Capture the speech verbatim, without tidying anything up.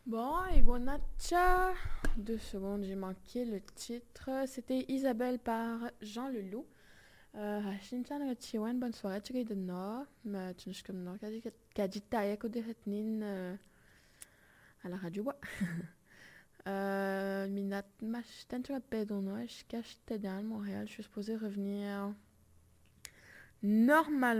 Bon, Egonatcha. Deux secondes, j'ai manqué le titre. C'était Isabelle par Jean Leloup. Euh, Shintan Rachiwan, bonne soirée, tu es de Nord. Mais tu n'es comme Nord, Kadita Yakoderetnin à la radio. Euh, Minat Mashten, tu rappelles, je cache Montréal. Je suis supposée revenir normalement.